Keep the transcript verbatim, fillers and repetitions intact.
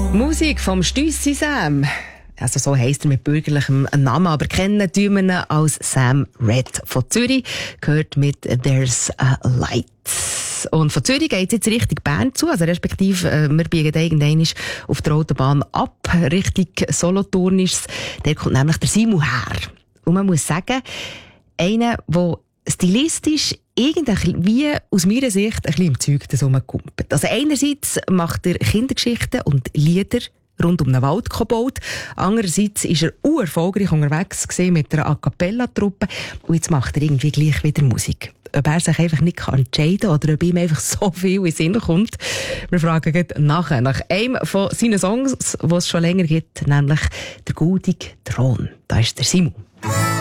Musik vom Stüssi Sam. Also so heisst er mit bürgerlichem Namen, aber kennen tun wir ihn als Sam Red von Zürich, gehört mit «There's a Light». Und von Zürich geht es jetzt Richtung Bern zu, also respektive äh, wir biegen irgendwann auf der Autobahn ab, Richtung Solothurn ist es. Der kommt nämlich der Simon her. Und man muss sagen, einer, der stilistisch irgendwie aus meiner Sicht ein bisschen im Zeug das rumkumpelt. Also einerseits macht er Kindergeschichten und Lieder rund um den Waldkobold. Andererseits war er urerfolgreich unterwegs mit einer A-Cappella-Truppe und jetzt macht er irgendwie gleich wieder Musik. Ob er sich einfach nicht entscheiden kann oder ob ihm einfach so viel in den Sinn kommt. Wir fragen gleich nachher, nach einem von seinen Songs, die es schon länger gibt, nämlich «Der goldige Thron». Da ist der Simon.